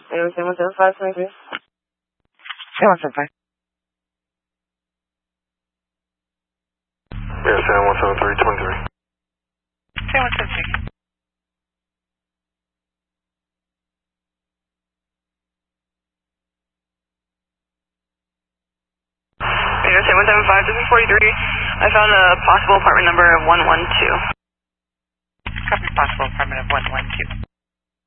San 175, 23. San 175. Yeah, San 173, 23. San 173. San 175, this is 43. I found a possible apartment number of 112. Copy, possible apartment of 112.